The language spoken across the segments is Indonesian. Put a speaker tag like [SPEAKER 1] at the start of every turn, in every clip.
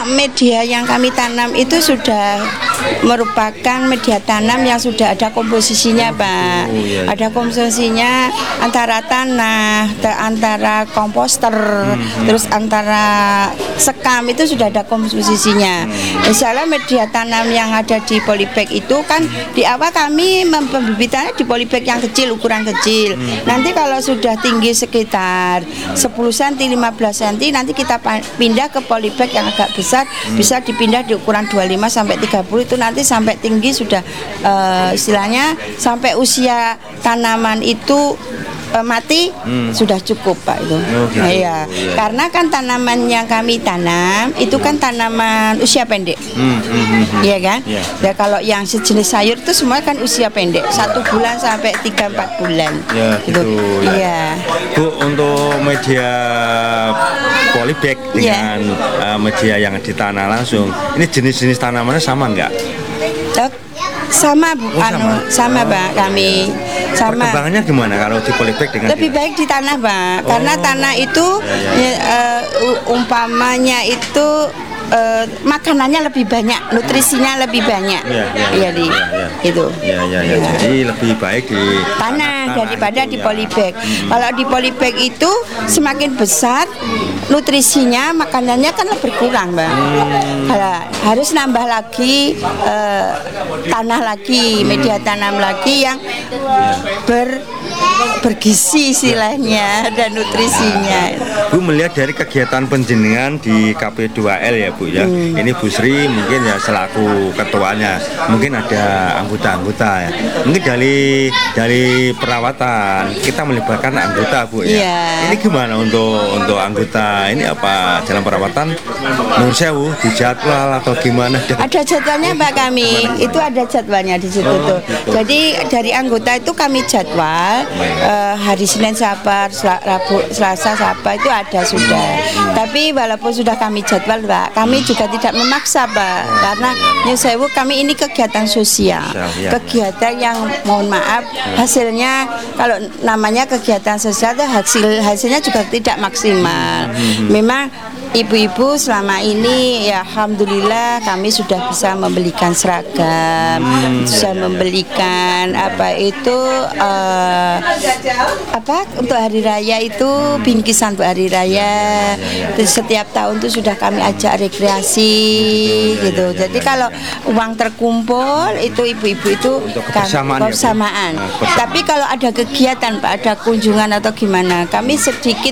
[SPEAKER 1] media yang kami tanam itu sudah merupakan media tanam yang sudah ada komposisinya, Pak. Ada komposisinya antara tanah, antara komposter, terus antara sekam itu sudah ada komposisinya. Insya Allah media tanam yang ada di polybag itu kan di awal kami pembibitannya di polybag yang kecil, ukuran kecil. Nanti kalau sudah tinggi sekitar 10 cm, 15 cm, nanti kita pindah ke polybag yang agak besar, bisa dipindah di ukuran 25 sampai 30, itu nanti sampai tinggi sudah istilahnya sampai usia tanaman itu mati sudah cukup, Pak, itu. Iya. Karena kan tanaman yang kami tanam itu kan tanaman usia pendek. Iya kan? Ya kalau yang sejenis sayur itu semua kan usia pendek, 1 bulan sampai 3-4 bulan.
[SPEAKER 2] Ya, gitu.
[SPEAKER 1] Iya.
[SPEAKER 2] Bu, untuk media polybag dengan media yang ditanam langsung, ini jenis-jenis tanamannya sama enggak?
[SPEAKER 1] Sama, Bu. Sama, Pak, kami. Sama.
[SPEAKER 2] Perkembangannya gimana kalau di polybag dengan
[SPEAKER 1] lebih baik di tanah, Pak. Karena tanah itu umpamanya itu makanannya lebih banyak, nutrisinya lebih banyak. Itu.
[SPEAKER 2] Jadi lebih baik di
[SPEAKER 1] tanah daripada di polybag. Kalau di polybag itu semakin besar nutrisinya, makanannya kan lebih kurang, Mbak. Harus nambah lagi tanah lagi, media tanam lagi yang bergizi istilahnya dan nutrisinya.
[SPEAKER 2] Bu melihat dari kegiatan penjenengan di KP2L ya, Bu ya. Ini Bu Sri mungkin ya selaku ketuanya, mungkin ada anggota-anggota ya. Mungkin dari perawatan kita melibatkan anggota, Bu ya. Ini gimana untuk anggota ini, apa dalam perawatan menurut saya dijadwal atau gimana?
[SPEAKER 1] Ada jadwalnya, Mbak, kami. Itu ada jadwalnya di situ tuh. Jadi dari anggota itu kami jadwal hari Senin siapa, Rabu, Selasa siapa, itu ada sudah. Tapi walaupun sudah kami jadwal, Pak, kami juga tidak memaksa, Pak, karena Nyun Sewu kami ini kegiatan sosial, kegiatan yang mohon maaf hasilnya kalau namanya kegiatan sosial itu hasilnya juga tidak maksimal. Memang ibu-ibu selama ini ya alhamdulillah kami sudah bisa membelikan seragam, bisa membelikan untuk hari raya itu bingkisan untuk hari raya. Terus setiap tahun itu sudah kami ajak rekreasi gitu. Jadi kalau uang terkumpul itu ibu-ibu itu kebersamaan. Tapi kalau ada kegiatan, Pak, ada kunjungan atau gimana, kami sedikit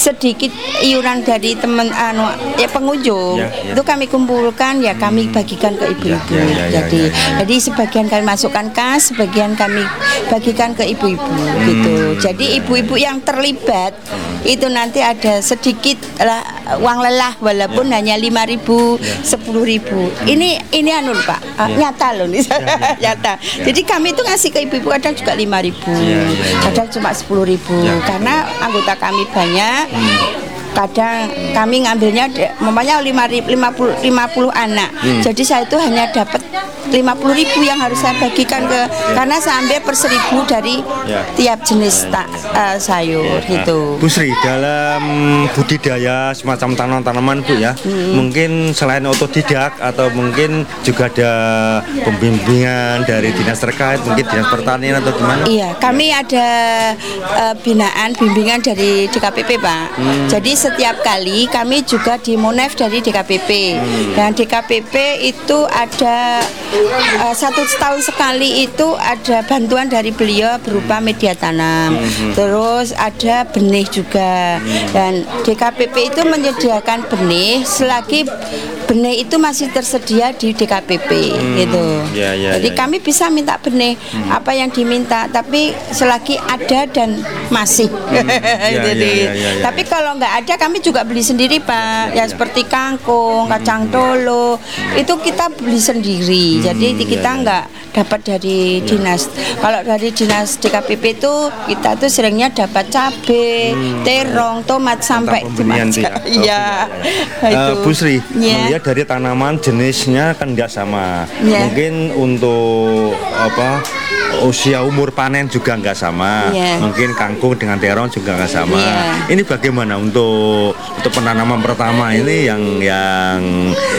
[SPEAKER 1] iuran dari teman pengunjung itu kami kumpulkan, ya kami bagikan ke ibu-ibu. Jadi sebagian kami masukkan kas, sebagian kami bagikan ke ibu-ibu gitu. Jadi ibu-ibu yang terlibat itu nanti ada sedikit uang lelah walaupun hanya 5.000, 10.000. Ini anu, Pak, nyata loh nih. Nyata. Jadi kami itu ngasih ke ibu-ibu kadang juga 5.000, kadang cuma 10.000 karena anggota kami banyak. Kadang kami ngambilnya umpamanya 50 anak. Jadi saya itu hanya dapat 50.000 yang harus saya bagikan karena saya ambil per 1.000 dari tiap jenis sayur gitu.
[SPEAKER 2] Bu Sri, dalam budidaya semacam tanaman-tanaman, Bu ya, mungkin selain otodidak atau mungkin juga ada pembimbingan dari dinas terkait, mungkin dinas pertanian atau gimana?
[SPEAKER 1] Iya, kami ada bimbingan dari DKPP, Pak. Jadi setiap kali kami juga di Monef dari DKPP. Dan DKPP itu ada 1 tahun sekali itu ada bantuan dari beliau berupa media tanam. Terus ada benih juga. Dan DKPP itu menyediakan benih selagi benih itu masih tersedia di DKPP gitu. Jadi kami bisa minta benih apa yang diminta, tapi selagi ada dan masih. Tapi kalau nggak ada kami juga beli sendiri, Pak. Ya seperti kangkung, kacang tolo itu kita beli sendiri. Jadi kita nggak dapat dari dinas. Kalau dari dinas DKPP itu kita tuh seringnya dapat cabai, terong, tomat sampai
[SPEAKER 2] Bu Sri, melihat dari tanaman jenisnya kan nggak sama. Mungkin untuk usia umur panen juga nggak sama. Mungkin kangkung dengan terong juga nggak sama. Ini bagaimana untuk penanaman pertama ini yang